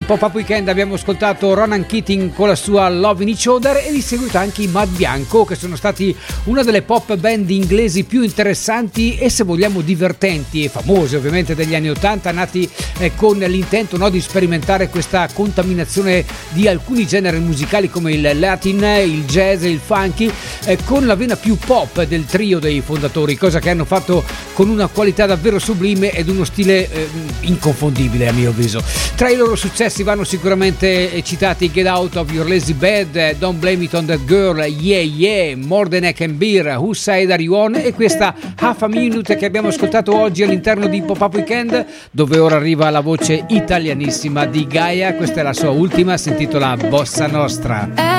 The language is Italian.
Pop-Up Weekend abbiamo ascoltato Ronan Keating con la sua Love in Each Other e di seguito anche i Mad Bianco, che sono stati una delle pop band inglesi più interessanti e, se vogliamo, divertenti e famose ovviamente degli anni 80, nati con l'intento, no, di sperimentare questa contaminazione di alcuni generi musicali come il latin, il jazz e il funky, con la vena più pop del trio dei fondatori, cosa che hanno fatto con una qualità davvero sublime ed uno stile inconfondibile a mio avviso. Tra i loro successi vanno sicuramente citati Get Out of Your Lazy Bed, Don't Blame It on That Girl, Yeah Yeah, More Than I Can Bear, Whose Side Are You On e questa Half a Minute che abbiamo ascoltato oggi all'interno di Pop-Up Weekend, dove ora arriva la voce italianissima di Gaia. Questa è la sua ultima, si intitola Bossa Nostra.